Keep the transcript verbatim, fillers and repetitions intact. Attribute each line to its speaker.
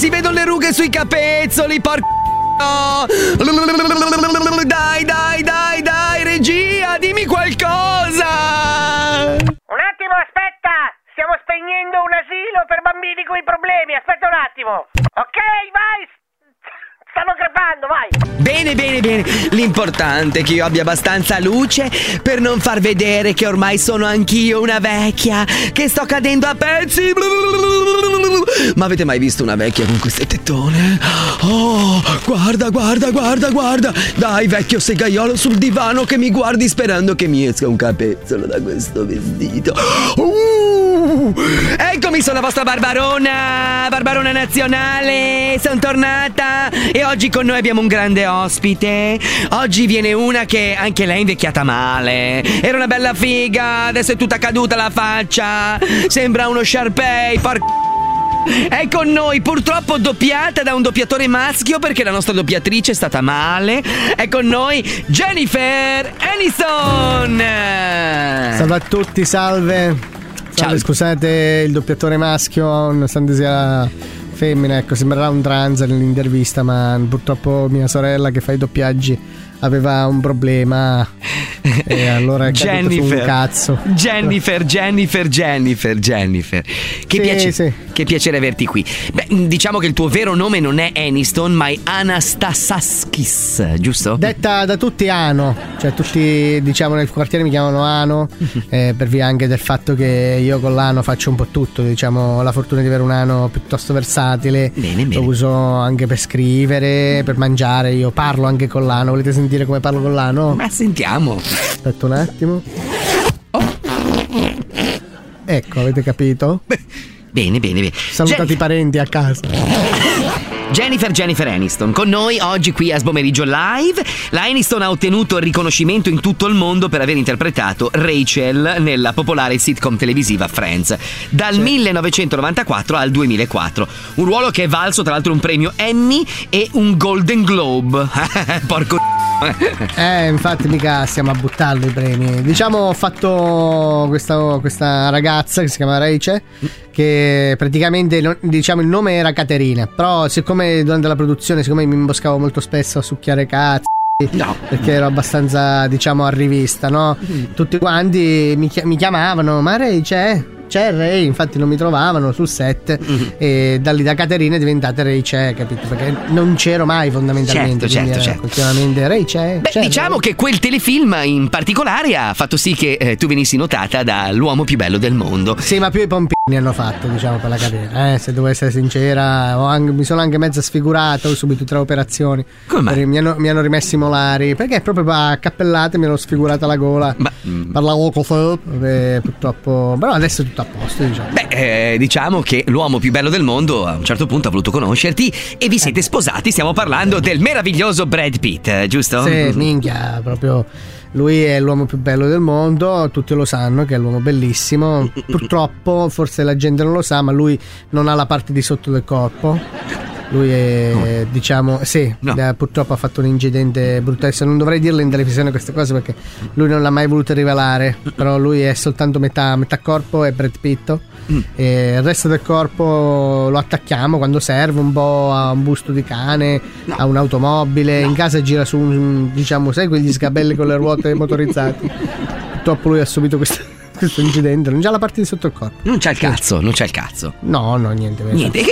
Speaker 1: si vedono le rughe sui capezzoli, porco. Dai, dai, dai, dai, regia, dimmi qualcosa.
Speaker 2: Un attimo, aspetta. Stiamo spegnendo un asilo per bambini con i problemi. Aspetta un attimo. Ok, vai. Stanno crepando, vai.
Speaker 1: Bene, bene, bene. L'importante è che io abbia abbastanza luce per non far vedere che ormai sono anch'io una vecchia, che sto cadendo a pezzi. Ma avete mai visto una vecchia con queste tettone? Oh, guarda, guarda, guarda, guarda. Dai, vecchio segaiolo sul divano che mi guardi sperando che mi esca un capezzolo da questo vestito. Uh, eccomi, sono la vostra Barbarona, Barbarona nazionale. Sono tornata e oggi con noi abbiamo un grande ospite. Oggi viene una che anche lei è invecchiata male. Era una bella figa, adesso è tutta caduta la faccia. Sembra uno Sharpei, porco. È con noi, purtroppo doppiata da un doppiatore maschio perché la nostra doppiatrice è stata male. È con noi Jennifer Aniston.
Speaker 3: Salve a tutti, salve. Salve,
Speaker 1: Ciao.
Speaker 3: Scusate il doppiatore maschio, nonostante sia femmina, ecco, sembrerà un trans nell'intervista, ma purtroppo mia sorella che fa i doppiaggi aveva un problema e allora è caduto su un cazzo.
Speaker 1: Jennifer, Jennifer, Jennifer, Jennifer. Che,
Speaker 3: Sì,
Speaker 1: piace-
Speaker 3: sì.
Speaker 1: che piacere averti qui. Beh, diciamo che il tuo vero nome non è Aniston, ma è Anastasaskis, giusto?
Speaker 3: Detta da tutti Ano, cioè tutti diciamo nel quartiere mi chiamano Ano, eh, per via anche del fatto che io con l'ano faccio un po' tutto, diciamo, ho la fortuna di avere un ano piuttosto versatile.
Speaker 1: Bene, bene.
Speaker 3: Lo uso anche per scrivere, per mangiare, io parlo anche con l'ano. Volete sentire come parlo con l'ano?
Speaker 1: Ma sentiamo.
Speaker 3: Aspetta un attimo. Ecco, avete capito?
Speaker 1: Bene, bene, bene.
Speaker 3: Salutati
Speaker 1: Gen-
Speaker 3: i parenti a casa.
Speaker 1: Jennifer Jennifer Aniston con noi oggi qui a Sbomeriggio Live. La Aniston ha ottenuto il riconoscimento in tutto il mondo per aver interpretato Rachel nella popolare sitcom televisiva Friends dal millenovecentonovantaquattro al duemilaquattro, un ruolo che è valso tra l'altro un premio Emmy e un Golden Globe. Porco.
Speaker 3: Eh, infatti mica stiamo a buttarlo i premi. Diciamo ho fatto questa, questa ragazza che si chiama Rachel, che praticamente diciamo il nome era Caterina, però siccome durante la produzione, siccome mi imboscavo molto spesso a succhiare cazzo,
Speaker 1: No.
Speaker 3: perché ero abbastanza diciamo a rivista, no? Tutti quanti mi, chi- mi chiamavano, ma Ray c'è? C'è Ray, infatti non mi trovavano sul set,
Speaker 1: Mm-hmm.
Speaker 3: e da lì da Caterina è diventata Ray c'è, capito? Perché non c'ero mai fondamentalmente.
Speaker 1: Certo,
Speaker 3: quindi
Speaker 1: certo,
Speaker 3: era
Speaker 1: certo.
Speaker 3: continuamente Ray c'è.
Speaker 1: Beh,
Speaker 3: c'è,
Speaker 1: diciamo
Speaker 3: Ray.
Speaker 1: che quel telefilm in particolare ha fatto sì che eh, tu venissi notata dall'uomo più bello del mondo.
Speaker 3: Sì, ma più i pompini hanno fatto, diciamo, per la carriera, eh, se devo essere sincera. Ho anche, mi sono anche mezza sfigurata, ho subito tre operazioni.
Speaker 1: Come mai?
Speaker 3: Perché Mi hanno, mi hanno rimesso i molari, perché proprio a cappellate mi hanno sfigurata la gola.
Speaker 1: Ma, mm,
Speaker 3: Parlavo così, e purtroppo. Però adesso è tutto a posto, diciamo.
Speaker 1: Beh, eh, diciamo che l'uomo più bello del mondo a un certo punto ha voluto conoscerti e vi siete sposati. Stiamo parlando del meraviglioso Brad Pitt, eh, giusto?
Speaker 3: Sì, minchia, proprio. Lui è l'uomo più bello del mondo, tutti lo sanno che è l'uomo bellissimo. Purtroppo, forse la gente non lo sa, ma lui non ha la parte di sotto del corpo. Lui è, diciamo, sì,
Speaker 1: No.
Speaker 3: eh, purtroppo ha fatto un incidente bruttissimo. Non dovrei dirle in televisione queste cose perché lui non l'ha mai voluto rivelare. Però lui è soltanto metà, metà corpo, è Brad Pitt.
Speaker 1: Mm.
Speaker 3: E il resto del corpo lo attacchiamo quando serve, un po' a un busto di cane,
Speaker 1: No.
Speaker 3: a un'automobile. In casa gira su un, diciamo, sai quegli sgabelli con le ruote motorizzate. Purtroppo lui ha subito questo, questo incidente. Non c'ha la parte di sotto il corpo.
Speaker 1: Non c'è il cazzo, non c'è il cazzo.
Speaker 3: No, no, niente.
Speaker 1: Niente.